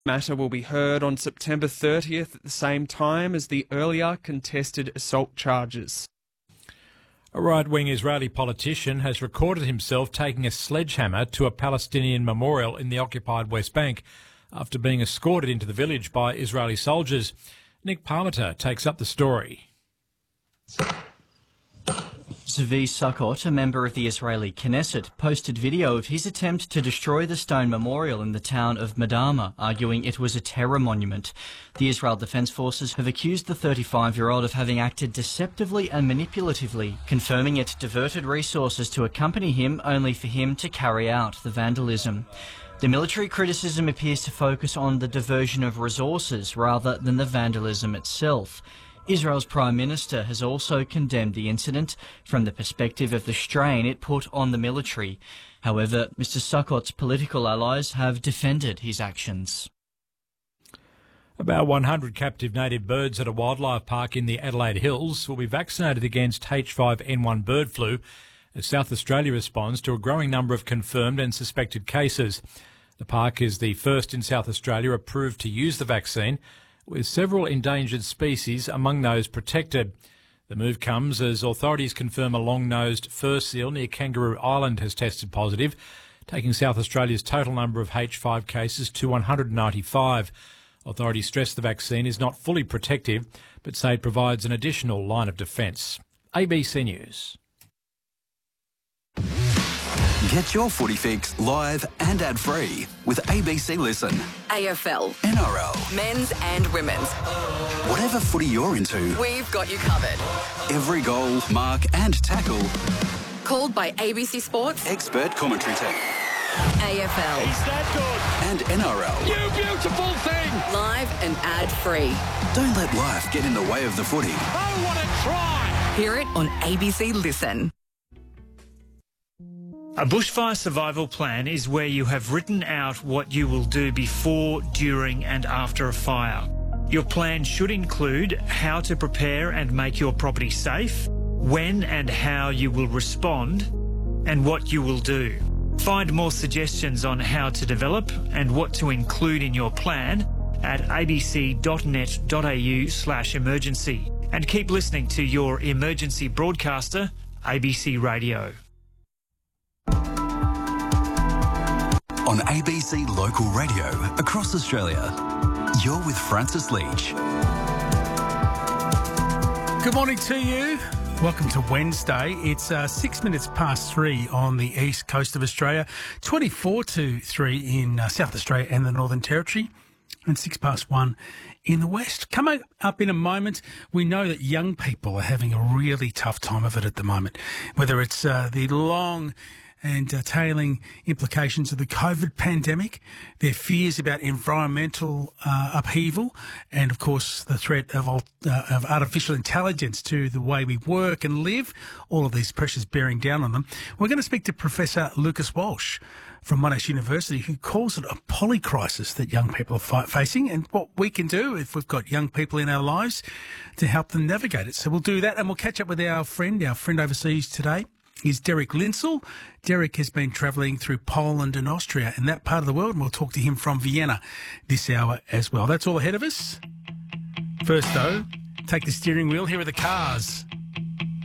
Matter will be heard on September 30th at the same time as the earlier contested assault charges. A right-wing Israeli politician has recorded himself taking a sledgehammer to a Palestinian memorial in the occupied West Bank after being escorted into the village by Israeli soldiers. Nick Parmenter takes up the story. Zvi Sukkot, a member of the Israeli Knesset, posted video of his attempt to destroy the stone memorial in the town of Madama, arguing it was a terror monument. The Israel Defense Forces have accused the 35-year-old of having acted deceptively and manipulatively, confirming it diverted resources to accompany him only for him to carry out the vandalism. The military criticism appears to focus on the diversion of resources rather than the vandalism itself. Israel's Prime Minister has also condemned the incident from the perspective of the strain it put on the military. However, Mr. Sukkot's political allies have defended his actions. About 100 captive native birds at a wildlife park in the Adelaide Hills will be vaccinated against H5N1 bird flu as South Australia responds to a growing number of confirmed and suspected cases. The park is the first in South Australia approved to use the vaccine, with several endangered species among those protected. The move comes as authorities confirm a long-nosed fur seal near Kangaroo Island has tested positive, taking South Australia's total number of H5 cases to 195. Authorities stress the vaccine is not fully protective, but say it provides an additional line of defence. ABC News. Get your footy fix live and ad-free with ABC Listen. AFL, NRL, men's and women's. Whatever footy you're into, We've got you covered. every goal, mark and tackle, Called by ABC Sports, expert commentary team. AFL, And NRL. You beautiful thing! live and ad-free. Don't let life get in the way of the footy. Oh, what a try! Hear it on ABC Listen. A bushfire survival plan is where you have written out what you will do before, during and after a fire. Your plan should include how to prepare and make your property safe, when and how you will respond, and what you will do. Find more suggestions on how to develop and what to include in your plan at abc.net.au/emergency. And keep listening to your emergency broadcaster, ABC Radio. On ABC Local Radio across Australia, you're with Francis Leach. Good morning to you. Welcome to Wednesday. It's 6 minutes past 3 on the east coast of Australia, 24 to 3 in South Australia and the Northern Territory, and 6 past 1 in the west. Coming up in a moment, we know that young people are having a really tough time of it at the moment, whether it's the long and tailing implications of the COVID pandemic, their fears about environmental upheaval, and of course the threat of artificial intelligence to the way we work and live, all of these pressures bearing down on them. We're going to speak to Professor Lucas Walsh from Monash University, who calls it a polycrisis that young people are facing, and what we can do if we've got young people in our lives to help them navigate it. So we'll do that, and we'll catch up with our friend overseas today is Derek Linsell. Derek has been travelling through Poland and Austria and that part of the world, and we'll talk to him from Vienna this hour as well. That's all ahead of us. First, though, take the steering wheel. Here are the Cars.